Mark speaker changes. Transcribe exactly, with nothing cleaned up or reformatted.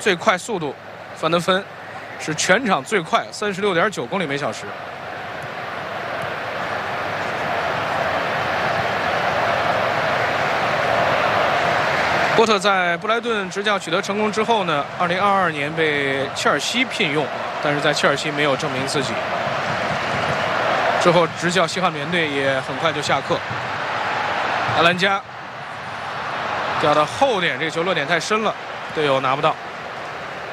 Speaker 1: 最快速度，范德芬是全场最快，三十六点九公里每小时。波特在布莱顿执教取得成功之后呢，二零二二年被切尔西聘用，但是在切尔西没有证明自己。之后执教西汉姆联队也很快就下课。阿兰加掉到后点，这个球落点太深了，队友拿不到。